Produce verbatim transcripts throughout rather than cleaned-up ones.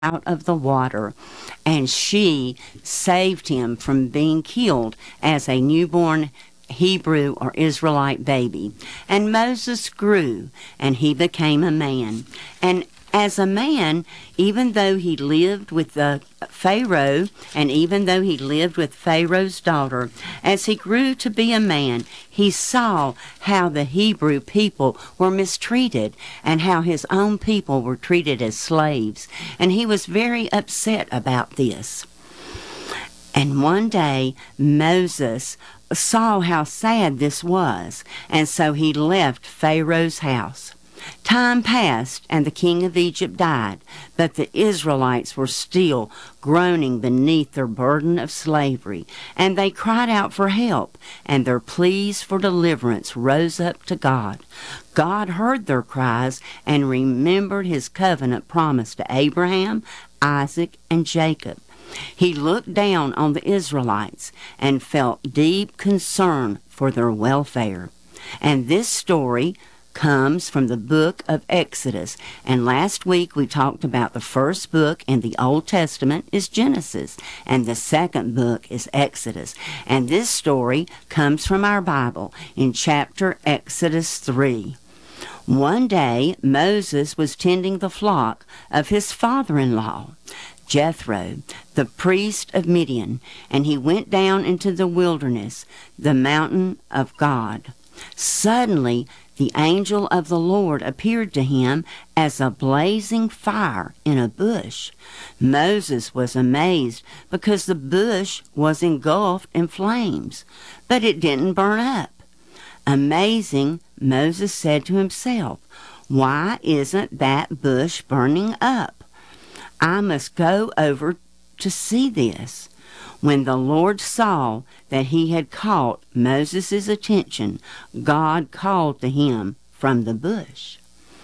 out of the water, and she saved him from being killed as a newborn Hebrew or Israelite baby. And Moses grew, and he became a man. And as a man, even though he lived with the Pharaoh, and even though he lived with Pharaoh's daughter, as he grew to be a man, he saw how the Hebrew people were mistreated and how his own people were treated as slaves. And he was very upset about this. And one day, Moses saw how sad this was, and so he left Pharaoh's house. Time passed, and the king of Egypt died, but the Israelites were still groaning beneath their burden of slavery, and they cried out for help, and their pleas for deliverance rose up to God. God heard their cries and remembered his covenant promise to Abraham, Isaac, and Jacob. He looked down on the Israelites and felt deep concern for their welfare. And this story comes from the book of Exodus. And last week we talked about the first book in the Old Testament is Genesis, and the second book is Exodus. And this story comes from our Bible in chapter Exodus three. One day Moses was tending the flock of his father-in-law, Jethro, the priest of Midian, and he went down into the wilderness, the mountain of God. Suddenly, the angel of the Lord appeared to him as a blazing fire in a bush. Moses was amazed because the bush was engulfed in flames, but it didn't burn up. Amazing, Moses said to himself, "Why isn't that bush burning up? I must go over to see this." When the Lord saw that he had caught Moses' attention, God called to him from the bush,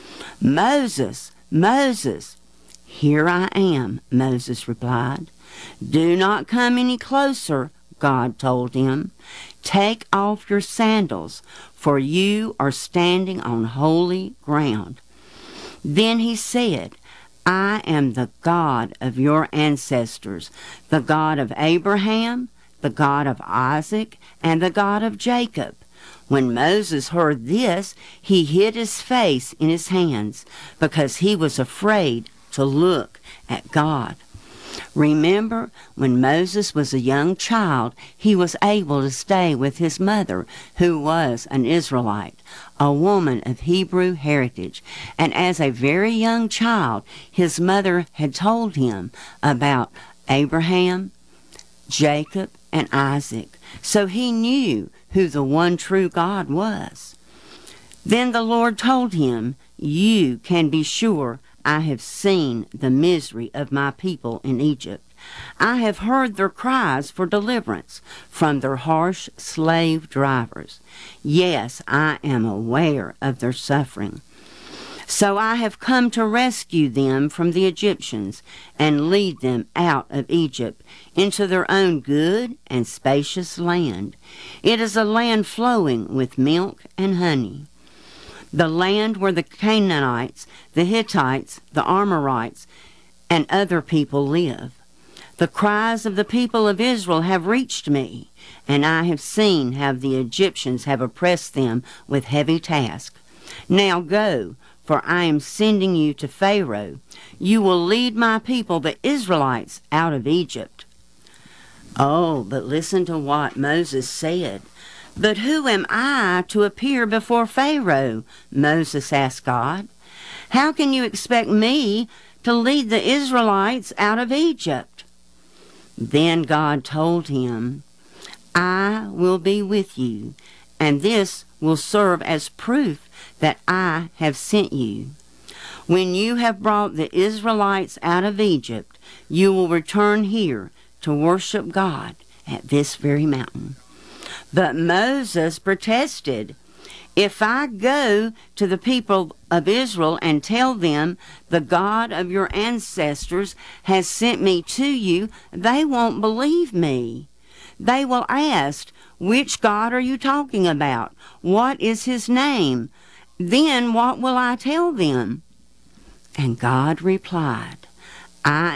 "Moses, Moses." "Here I am," Moses replied. "Do not come any closer," God told him. "Take off your sandals, for you are standing on holy ground." Then he said, "I am the God of your ancestors, the God of Abraham, the God of Isaac, and the God of Jacob." When Moses heard this, he hid his face in his hands because he was afraid to look at God. Remember, when Moses was a young child, he was able to stay with his mother, who was an Israelite, a woman of Hebrew heritage. And as a very young child, his mother had told him about Abraham, Jacob, and Isaac. So he knew who the one true God was. Then the Lord told him, "You can be sure I have seen the misery of my people in Egypt. I have heard their cries for deliverance from their harsh slave drivers. Yes, I am aware of their suffering. So I have come to rescue them from the Egyptians and lead them out of Egypt into their own good and spacious land. It is a land flowing with milk and honey. The land where the Canaanites, the Hittites, the Amorites, and other people live. The cries of the people of Israel have reached me, and I have seen how the Egyptians have oppressed them with heavy tasks. Now go, for I am sending you to Pharaoh. You will lead my people, the Israelites, out of Egypt." Oh, but listen to what Moses said. "But who am I to appear before Pharaoh?" Moses asked God. "How can you expect me to lead the Israelites out of Egypt?" Then God told him, "I will be with you, and this will serve as proof that I have sent you. When you have brought the Israelites out of Egypt, you will return here to worship God at this very mountain." But Moses protested, "If I go to the people of Israel and tell them the God of your ancestors has sent me to you, they won't believe me. They will ask, 'Which God are you talking about? What is his name?' Then what will I tell them?" And God replied, I